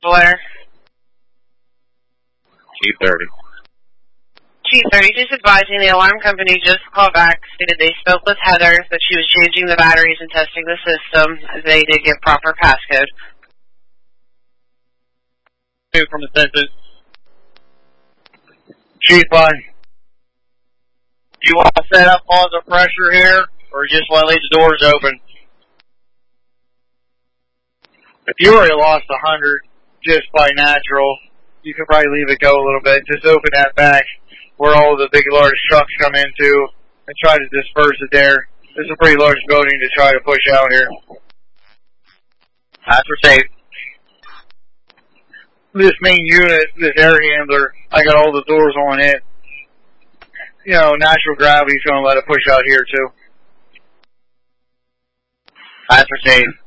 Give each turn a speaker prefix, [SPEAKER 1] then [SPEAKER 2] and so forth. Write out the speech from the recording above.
[SPEAKER 1] Blair.
[SPEAKER 2] G30.
[SPEAKER 1] G30, just advising the alarm company just called back, stated they spoke with Heather, that she was changing the batteries and testing the system. They did get proper passcode.
[SPEAKER 3] From the census. Chief, do you want to set up on the pressure here, or just want to leave the doors open? If you already lost 100 just by natural, you can probably leave it go a little bit. Just open that back where all the big, large trucks come into and try to disperse it there. This is a pretty large building to try to push out here.
[SPEAKER 2] That's for safe.
[SPEAKER 3] This main unit, this air handler, I got all the doors on it. You know, natural gravity's going to let it push out here too.
[SPEAKER 2] That's for safe.